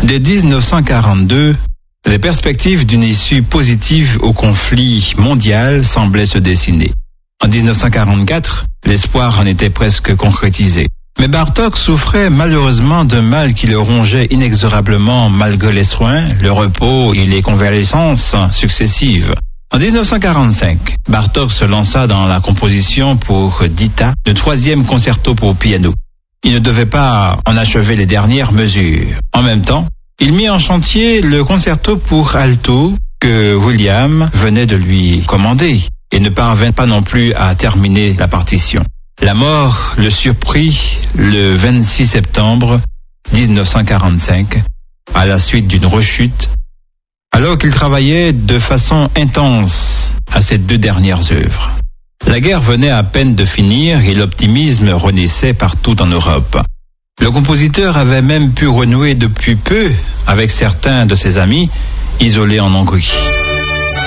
Dès 1942, les perspectives d'une issue positive au conflit mondial semblaient se dessiner. En 1944, l'espoir en était presque concrétisé. Mais Bartók souffrait malheureusement d'un mal qui le rongeait inexorablement malgré les soins, le repos et les convalescences successives. En 1945, Bartók se lança dans la composition pour Dita du 3e concerto pour piano. Il ne devait pas en achever les dernières mesures. En même temps, il mit en chantier le concerto pour alto que William venait de lui commander et ne parvint pas non plus à terminer la partition. La mort le surprit le 26 septembre 1945 à la suite d'une rechute, alors qu'il travaillait de façon intense à ses 2 dernières œuvres. La guerre venait à peine de finir et l'optimisme renaissait partout en Europe. Le compositeur avait même pu renouer depuis peu avec certains de ses amis isolés en Hongrie.